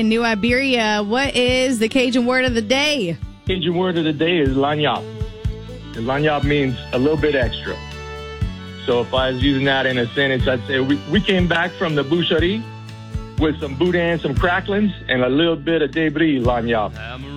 In New Iberia, what is the Cajun word of the day? Cajun word of the day is lanyap. And lanyap means a little bit extra. So if I was using that in a sentence, I'd say we came back from the boucherie with some boudin, some cracklings, and a little bit of debris lanyap.